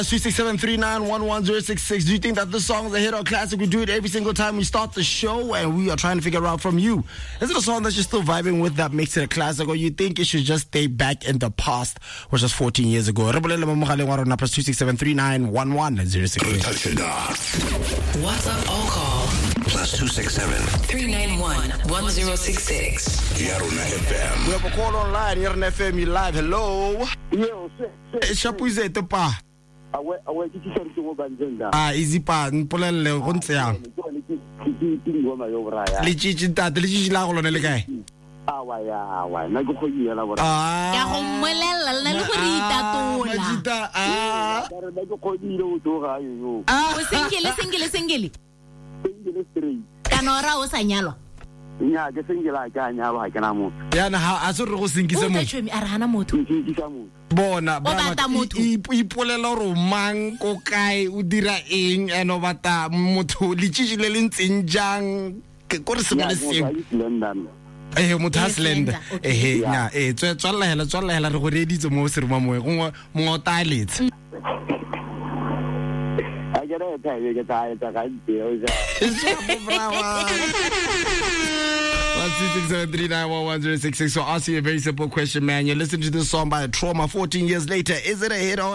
367-391-1066. Do you think that this song is a hit or classic? We do it every single time we start the show, and we are trying to figure out from you. Is it a song that you're still vibing with that makes it a classic, or you think it should just stay back in the past, which was 14 years ago? Plus 267-391-1066. WhatsApp all call. Plus 267-391-1066. Yaruna FM. We have a call online here on FM Live. Hello. Shapuze tepa. Easy pa mpolelle go ntse yang. Le chichi la go lone le kae? Na go khoyela bora. Ya go mmolela le le go re itatola. Majita Na go khoyile o to ga yo. O sengele. Singile straight. Kanora o sa nyalwa. Nya ke singela ka nya ba kana mo. yana ha a se re go senkise mo. O tshwemi a re hana motho. Nkisa mo. Bona bata motho. ipolela ro mang ko kae o dira eng eno bata motho le chichi le ntseng jang ko re se mo le seng. Motho ha slender. Nya tswalla hela re go reditse mo se re mo go mo ta letse. I get it, I get it. 167-391-1066. So I'll ask you a very simple question, man. You listen to this song by Trauma 14 years later. Is it a hit or